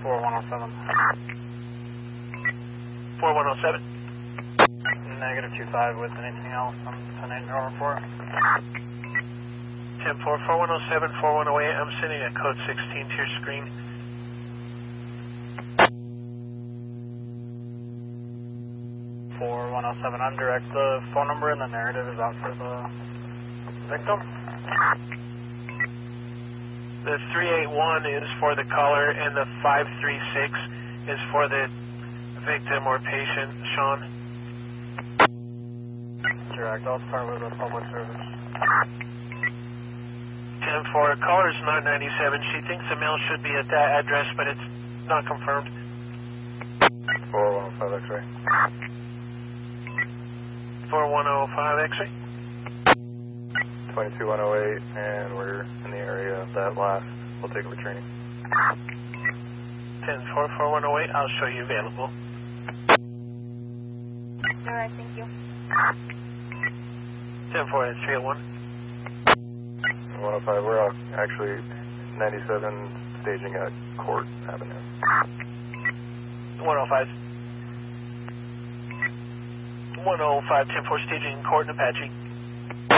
4107. 4107. Negative 25 with anything else on 10-8-4. 10-4, 4107, 4108. I'm sending a code 16 to your screen. I'm direct. The phone number and the narrative is out for the victim. The 381 is for the caller, and the 536 is for the victim or patient, Sean. Direct. I'll start with the public service. 10-4, caller's not 97. She thinks the mail should be at that address, but it's not confirmed. 4105 X-ray. 4105 X-ray. 22108, and we're in the area of that last. We'll take over training. 10-4, 4108. I'll show you available. Alright, thank you. 10-4, that's 301. 105, we're actually 97 staging at Court Avenue. 105. 105, 10-4 staging, Court and Apache.